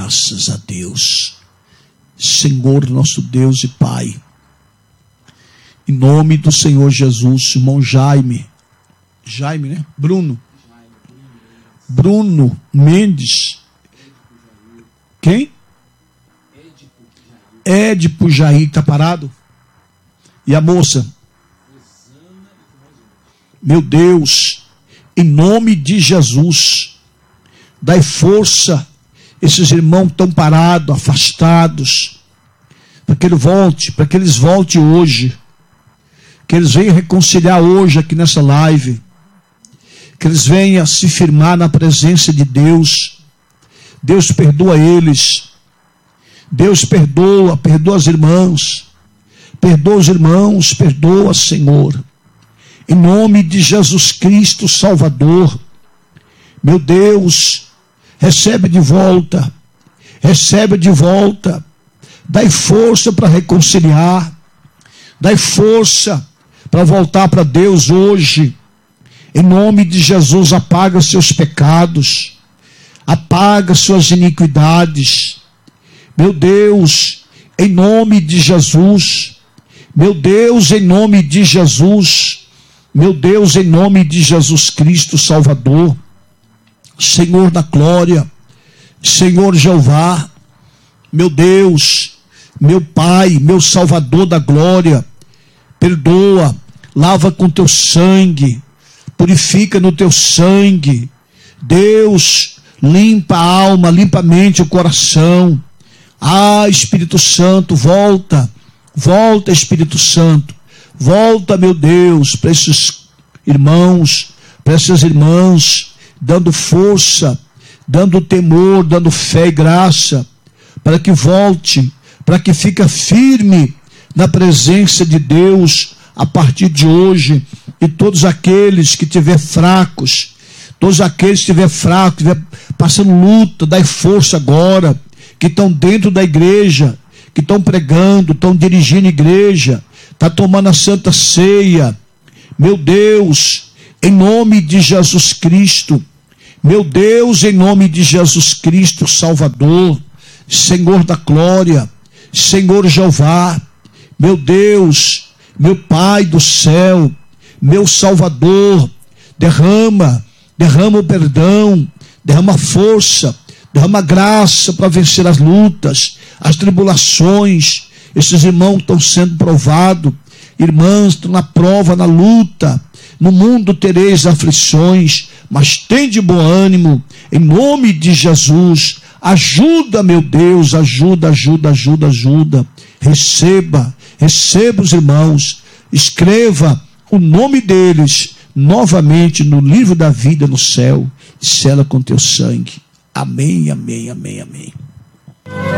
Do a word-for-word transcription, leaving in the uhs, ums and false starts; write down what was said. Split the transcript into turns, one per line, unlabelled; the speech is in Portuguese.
Graças a Deus. Senhor, nosso Deus e Pai, em nome do Senhor Jesus, irmão Jaime, Jaime, né? Bruno, Bruno Mendes, quem? Édipo Jair, está parado? E a moça? Meu Deus, em nome de Jesus, dai força, esses irmãos estão parados, afastados, para que ele volte, para que eles voltem hoje, que eles venham reconciliar hoje aqui nessa live, que eles venham se firmar na presença de Deus. Deus perdoa eles, Deus perdoa, perdoa os irmãos, perdoa os irmãos, perdoa, Senhor, em nome de Jesus Cristo Salvador. Meu Deus, recebe de volta, recebe de volta, dai força para reconciliar, dai força para voltar para Deus hoje, em nome de Jesus. Apaga seus pecados, apaga suas iniquidades, meu Deus, em nome de Jesus, meu Deus, em nome de Jesus, meu Deus, em nome de Jesus Cristo Salvador, Senhor da glória, Senhor Jeová, meu Deus, meu Pai, meu Salvador da glória, perdoa, lava com teu sangue, purifica no teu sangue, Deus, limpa a alma, limpa a mente, o coração. Ah, Espírito Santo, volta, volta, Espírito Santo, volta, meu Deus, para esses irmãos, para essas irmãs, dando força, dando temor, dando fé e graça, para que volte, para que fique firme na presença de Deus a partir de hoje. E todos aqueles que estiver fracos, todos aqueles que estiver fracos, estiver passando luta, dai força agora, que estão dentro da igreja, que estão pregando, estão dirigindo a igreja, está tomando a Santa Ceia, meu Deus, em nome de Jesus Cristo, meu Deus, em nome de Jesus Cristo Salvador, Senhor da glória, Senhor Jeová, meu Deus, meu Pai do céu, meu Salvador, derrama, derrama o perdão, derrama força, derrama graça para vencer as lutas, as tribulações. Esses irmãos estão sendo provados, irmãs estão na prova, na luta. No mundo tereis aflições, mas tende bom ânimo, em nome de Jesus. Ajuda, meu Deus, ajuda, ajuda, ajuda, ajuda. Receba, receba os irmãos, escreva o nome deles novamente no livro da vida no céu, e sela com teu sangue. Amém, amém, amém, amém.